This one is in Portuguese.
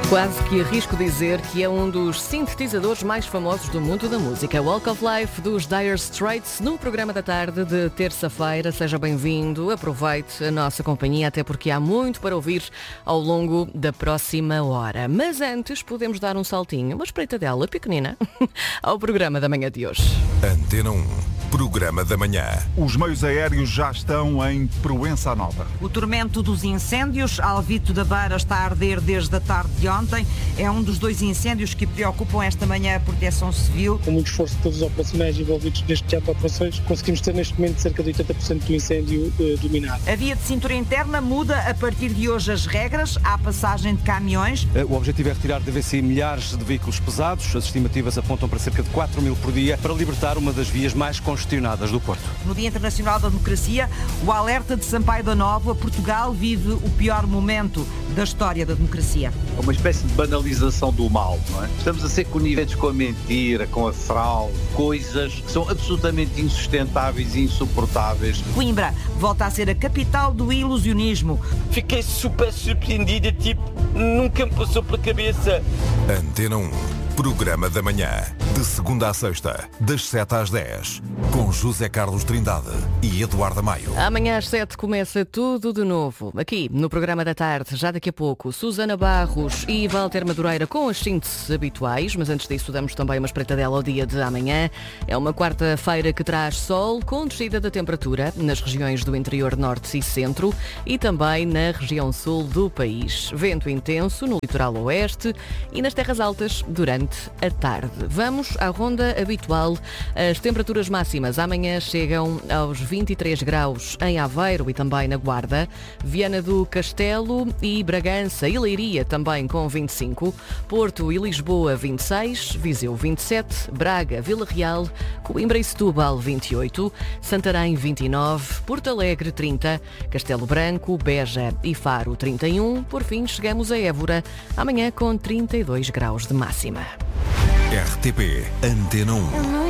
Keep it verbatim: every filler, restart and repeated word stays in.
Quase que arrisco dizer que é um dos sintetizadores mais famosos do mundo da música. Walk of Life dos Dire Straits no programa da tarde de terça-feira. Seja bem-vindo, aproveite a nossa companhia, até porque há muito para ouvir ao longo da próxima hora. Mas antes podemos dar um saltinho, uma espreitadela pequenina, ao programa da manhã de hoje. Antena um, programa da manhã. Os meios aéreos já estão em Proença Nova. O tormento dos incêndios, Alvito da Beira está a arder desde a tarde de ontem. É um dos dois incêndios que preocupam esta manhã a Proteção Civil. Com muito esforço de todos os operacionais envolvidos neste teatro de operações, conseguimos ter neste momento cerca de oitenta por cento do incêndio eh, dominado. A via de cintura interna muda a partir de hoje as regras. Há passagem de caminhões. O objetivo é retirar da V C milhares de veículos pesados. As estimativas apontam para cerca de quatro mil por dia para libertar uma das vias mais congestionadas do Porto. No Dia Internacional da Democracia, o alerta de Sampaio da Nova: Portugal vive o pior momento da história da democracia. É uma espécie de banalização do mal, não é? Estamos a ser coniventes com a mentira, com a fraude, coisas que são absolutamente insustentáveis e insuportáveis. Coimbra volta a ser a capital do ilusionismo. Fiquei super surpreendida, tipo, nunca me passou pela cabeça. Antena um, programa da manhã, de segunda à sexta, das sete às dez, com José Carlos Trindade e Eduardo Maio. Amanhã às sete começa tudo de novo. Aqui, no programa da tarde, já daqui a pouco, Susana Barros e Walter Madureira com as sínteses habituais, mas antes disso damos também uma espreitadela ao dia de amanhã. É uma quarta-feira que traz sol, com descida da temperatura nas regiões do interior norte e centro e também na região sul do país. Vento intenso no litoral oeste e nas terras altas durante a tarde. Vamos à ronda habitual. As temperaturas máximas amanhã chegam aos vinte e três graus em Aveiro e também na Guarda, Viana do Castelo e Bragança e Leiria também com vinte e cinco, Porto e Lisboa vinte e seis, Viseu vinte e sete, Braga, Vila Real, Coimbra e Setúbal vinte e oito, Santarém vinte e nove, Porto Alegre trinta, Castelo Branco, Beja e Faro trinta e um, por fim chegamos a Évora, amanhã com trinta e dois graus de máxima. R T P Antena um.